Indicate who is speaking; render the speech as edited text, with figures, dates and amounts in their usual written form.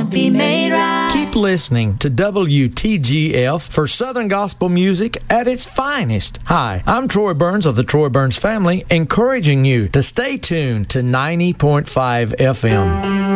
Speaker 1: won't be made right.
Speaker 2: Keep listening to WTGF for Southern gospel music at its finest. Hi, I'm Troy Burns of the Troy Burns family, encouraging you to stay tuned to 90.5 FM.